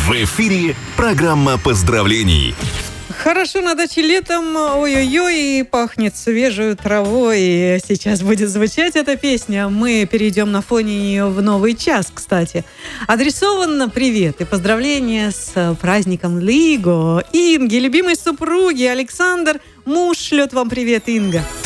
В эфире программа поздравлений. Хорошо на даче летом, ой-ой-ой, пахнет свежей травой. И сейчас будет звучать эта песня. Мы перейдем на фоне нее в новый час, кстати. Адресован привет и поздравления с праздником Лиго Инге, любимой супруги. Александр, муж шлет вам привет, Инга.